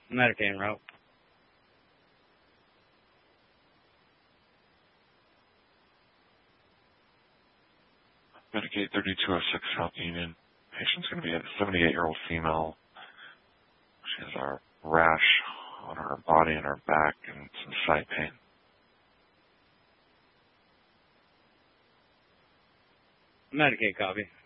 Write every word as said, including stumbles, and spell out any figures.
Medicaid en route. Medicaid thirty-two oh six South Union. Patient's going to be a seventy-eight-year-old female. She has a rash on her body and her back and some side pain. Medicaid copy.